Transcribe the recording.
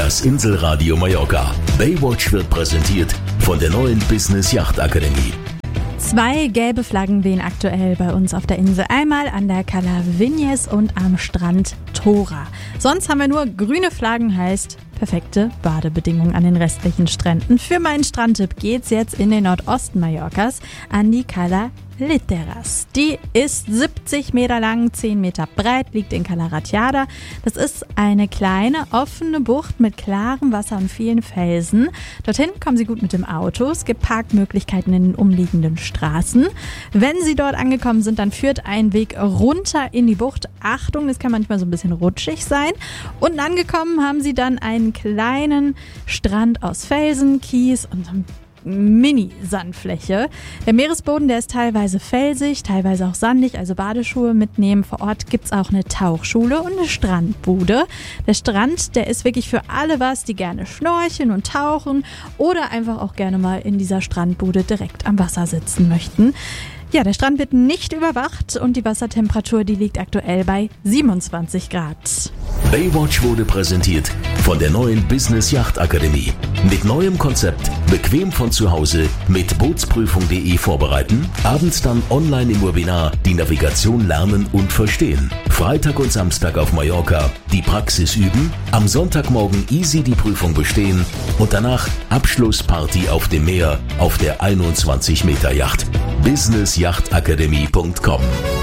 Das Inselradio Mallorca. Baywatch wird präsentiert von der neuen Business Yacht Akademie. 2 gelbe Flaggen wehen aktuell bei uns auf der Insel. Einmal an der Cala Vinyes und am Strand Tora. Sonst haben wir nur grüne Flaggen, heißt perfekte Badebedingungen an den restlichen Stränden. Für meinen Strandtipp geht's jetzt in den Nordosten Mallorcas an die Cala Literas. Die ist 70 Meter lang, 10 Meter breit, liegt in Cala Ratjada. Das ist eine kleine, offene Bucht mit klarem Wasser und vielen Felsen. Dorthin kommen Sie gut mit dem Auto. Es gibt Parkmöglichkeiten in den umliegenden Straßen. Wenn Sie dort angekommen sind, dann führt ein Weg runter in die Bucht. Achtung, das kann manchmal so ein bisschen rutschig sein. Unten angekommen haben Sie dann einen kleinen Strand aus Felsen, Kies und Mini-Sandfläche. Der Meeresboden, der ist teilweise felsig, teilweise auch sandig, also Badeschuhe mitnehmen. Vor Ort gibt's auch eine Tauchschule und eine Strandbude. Der Strand, der ist wirklich für alle was, die gerne schnorcheln und tauchen oder einfach auch gerne mal in dieser Strandbude direkt am Wasser sitzen möchten. Ja, der Strand wird nicht überwacht und die Wassertemperatur, die liegt aktuell bei 27 Grad. Baywatch wurde präsentiert von der neuen Business Yacht Akademie. Mit neuem Konzept, bequem von zu Hause, mit Bootsprüfung.de vorbereiten, abends dann online im Webinar die Navigation lernen und verstehen. Freitag und Samstag auf Mallorca die Praxis üben, am Sonntagmorgen easy die Prüfung bestehen und danach Abschlussparty auf dem Meer auf der 21 Meter Yacht. businessyachtakademie.com